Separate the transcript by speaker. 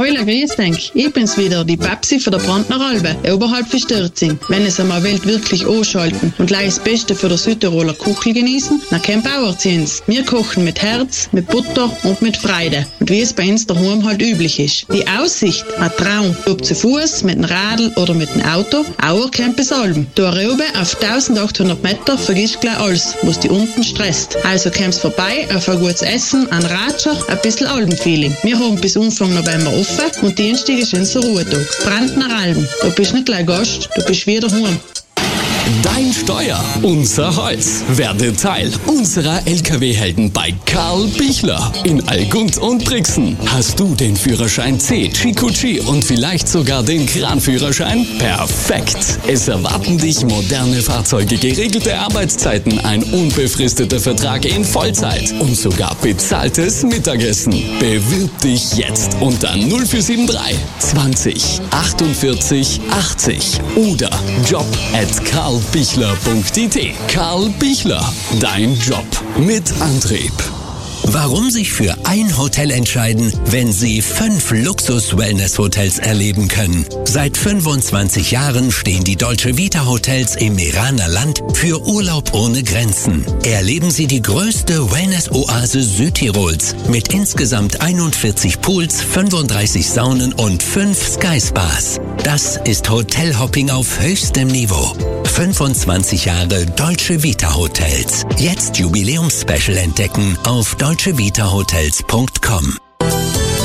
Speaker 1: Heule grüß denk, ich bin's wieder, die Babsi von der Brandner Albe, oberhalb von Stürzing. Wenn es einmal Welt wirklich anschalten und gleich das Beste für der Südtiroler Kuchel genießen, dann kein Bauerziehens. Wir kochen mit Herz, mit Butter und mit Freude. Und wie es bei uns daheim halt üblich ist. Die Aussicht, ein Traum. Ob zu Fuß, mit dem Radl oder mit dem Auto, Auer kennt besalben. Da oben auf 1800 Meter vergisst gleich alles, was die unten stresst. Also kommst vorbei auf ein gutes Essen, ein Ratscher, ein bisschen Albenfeeling. Wir haben bis Anfang November offen und Dienstag ist unser Ruhetag. Brandner Alben. Du bist nicht gleich Gast, du bist wieder heim.
Speaker 2: Dein Steuer, unser Holz. Werde Teil unserer LKW-Helden bei Karl Bichler in Allgund und Brixen. Hast du den Führerschein C, Chikuchi und vielleicht sogar den Kranführerschein? Perfekt! Es erwarten dich moderne Fahrzeuge, geregelte Arbeitszeiten, ein unbefristeter Vertrag in Vollzeit und sogar bezahltes Mittagessen. Bewirb dich jetzt unter 0473 20 48 80 oder job@karlbichler.it. Karl Bichler, dein Job mit Antrieb.
Speaker 3: Warum sich für ein Hotel entscheiden, wenn Sie 5 Luxus-Wellness-Hotels erleben können? Seit 25 Jahren stehen die Dolce Vita Hotels im Meraner Land für Urlaub ohne Grenzen. Erleben Sie die größte Wellness-Oase Südtirols mit insgesamt 41 Pools, 35 Saunen und 5 Sky Spas. Das ist Hotelhopping auf höchstem Niveau. 25 Jahre Dolce Vita Hotels. Jetzt Jubiläumsspecial entdecken auf dolcevitahotels.com.